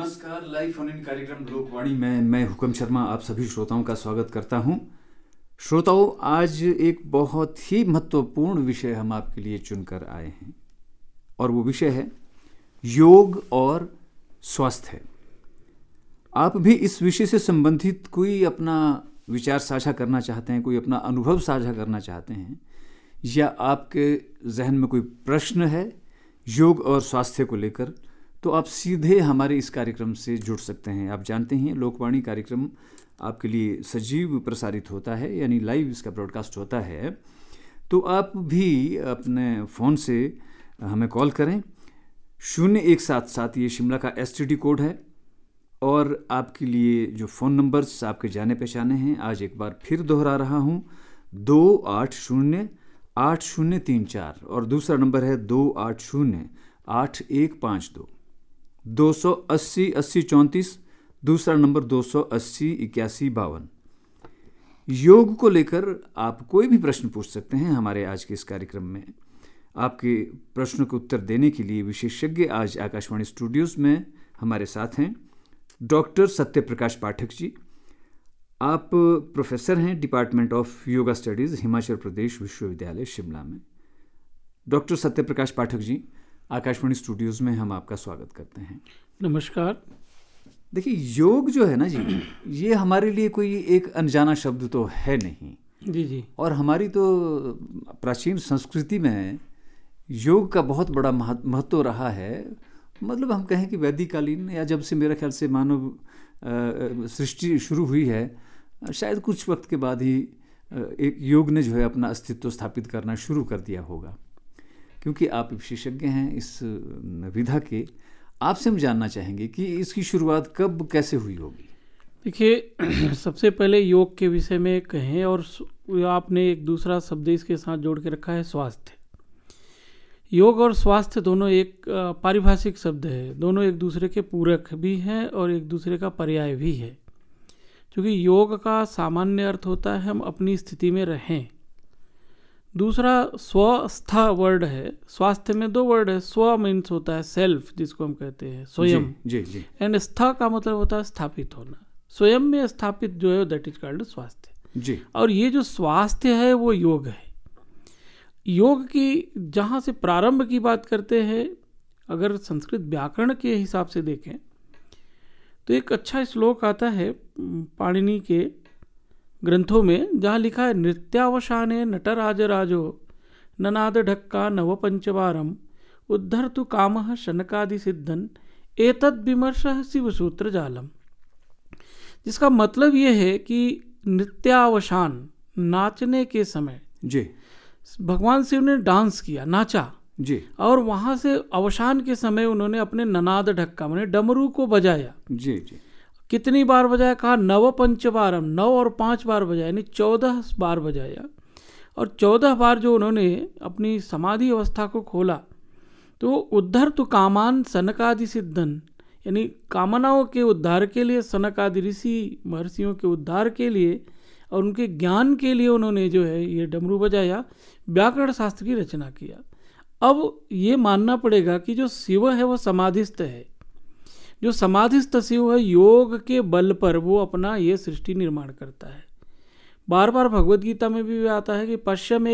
नमस्कार। Live phone in कार्यक्रम लोकवाणी में मैं हुकम शर्मा आप सभी श्रोताओं का स्वागत करता हूं। श्रोताओं, आज एक बहुत ही महत्वपूर्ण विषय हम आपके लिए चुनकर आए हैं और वो विषय है योग और स्वास्थ्य। आप भी इस विषय से संबंधित कोई अपना विचार साझा करना चाहते हैं, कोई अपना अनुभव साझा करना चाहते हैं, या आपके जहन में कोई प्रश्न है योग और स्वास्थ्य को लेकर, तो आप सीधे हमारे इस कार्यक्रम से जुड़ सकते हैं। आप जानते हैं लोकवाणी कार्यक्रम आपके लिए सजीव प्रसारित होता है, यानी लाइव इसका ब्रॉडकास्ट होता है। तो आप भी अपने फ़ोन से हमें कॉल करें। 0177 ये शिमला का STD कोड है और आपके लिए जो फ़ोन नंबर्स आपके जाने पहचाने हैं आज एक बार फिर दोहरा रहा हूँ, 2808034 और दूसरा नंबर है 2808152, 2808034, दूसरा नंबर 2808152। योग को लेकर आप कोई भी प्रश्न पूछ सकते हैं हमारे आज के इस कार्यक्रम में। आपके प्रश्नों के उत्तर देने के लिए विशेषज्ञ आज आकाशवाणी स्टूडियोज़ में हमारे साथ हैं डॉक्टर सत्यप्रकाश पाठक जी। आप प्रोफेसर हैं department of yoga studies, Himachal Pradesh विश्वविद्यालय शिमला में। डॉक्टर सत्यप्रकाश पाठक जी, आकाशवाणी स्टूडियोज़ में हम आपका स्वागत करते हैं। नमस्कार। देखिए, योग जो है ना जी, ये हमारे लिए कोई एक अनजाना शब्द तो है नहीं। जी। और हमारी तो प्राचीन संस्कृति में योग का बहुत बड़ा महत्व रहा है। मतलब हम कहें कि वैदिक कालीन या जब से मेरा ख्याल से मानव सृष्टि शुरू हुई है, शायद कुछ वक्त के बाद ही एक योग ने जो है अपना अस्तित्व स्थापित करना शुरू कर दिया होगा। क्योंकि आप विशेषज्ञ हैं इस विधा के, आपसे हम जानना चाहेंगे कि इसकी शुरुआत कब कैसे हुई होगी। देखिए, सबसे पहले योग के विषय में कहें और आपने एक दूसरा शब्द इसके साथ जोड़ के रखा है, स्वास्थ्य। योग और स्वास्थ्य दोनों एक पारिभाषिक शब्द है, दोनों एक दूसरे के पूरक भी हैं और एक दूसरे का पर्याय भी है। क्योंकि योग का सामान्य अर्थ होता है हम अपनी स्थिति में रहें। दूसरा स्वस्थ वर्ड है। स्वास्थ्य में दो वर्ड है। स्व मीन्स होता है सेल्फ, जिसको हम कहते हैं स्वयं, जी। एंड स्थ का मतलब होता है स्थापित होना। स्वयं में स्थापित जो है दैट इज कॉल्ड स्वास्थ्य जी। और ये जो स्वास्थ्य है वो योग है। योग की जहाँ से प्रारंभ की बात करते हैं, अगर संस्कृत व्याकरण के हिसाब से देखें तो एक अच्छा श्लोक आता है पाणिनि के ग्रंथों में, जहाँ लिखा है नृत्यावसाने नटराज राजो ननाद ढक्का नव पंचवारम उद्धर्तु कामः शनकादि सिद्धन एतद विमर्श शिवसूत्र जालम। जिसका मतलब ये है कि नृत्यावसान, नाचने के समय जी भगवान शिव ने डांस किया, नाचा जी, और वहाँ से अवसान के समय उन्होंने अपने ननाद ढक्का माने डमरू को बजाया। जी। कितनी बार बजाया? कहा नव पंचवारम, 9 और 5 बार बजाया, यानी 14 बार बजाया। और 14 बार जो उन्होंने अपनी समाधि अवस्था को खोला तो उद्धर तो कामान सनकादि सिद्धन, यानी कामनाओं के उद्धार के लिए, सनक आदि ऋषि महर्षियों के उद्धार के लिए और उनके ज्ञान के लिए उन्होंने जो है ये डमरू बजाया, व्याकरण शास्त्र की रचना किया। अब ये मानना पड़ेगा कि जो शिव है वो समाधिस्थ है। जो समाधिस्थ शिव है, योग के बल पर वो अपना ये सृष्टि निर्माण करता है। बार बार भगवद गीता में भी आता है कि पश्चिम